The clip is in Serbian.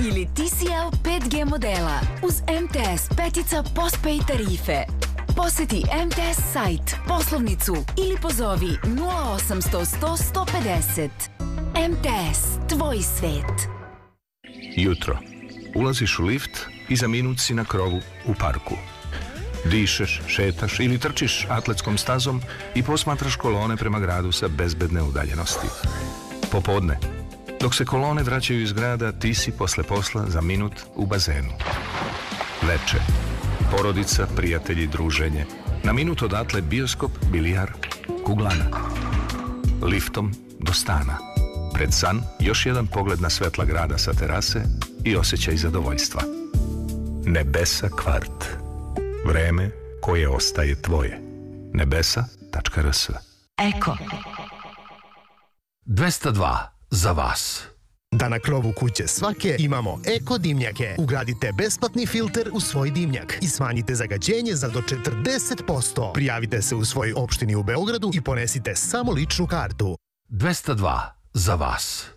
ili TCL 5G modela uz MTS petica postpaid tarife. Poseti MTS sajt, poslovnicu ili pozovi 0800 100 150. MTS, tvoj svet. Jutro. Ulaziš u lift i za minut si na krovu u parku. Dišeš, šetaš ili trčiš atletskom stazom i posmatraš kolone prema gradu sa bezbedne udaljenosti. Popodne. Dok se kolone vraćaju iz grada, ti si posle posla za minut u bazenu. Veče. Porodica, prijatelji, druženje. Na minut odatle bioskop, bilijar, kuglana. Liftom do stana. Pred san još jedan pogled na svetla grada sa terase i osjećaj zadovoljstva. Nebesa kvart. Vreme koje ostaje tvoje. Nebesa.rs. Eko 202 za vas. Da na krovu kuće svake imamo eko dimnjake. Ugradite besplatni filter u svoj dimnjak i smanjite zagađenje za do 40%. Prijavite se u svojoj opštini u Beogradu i ponesite samo ličnu kartu. 202 za vas.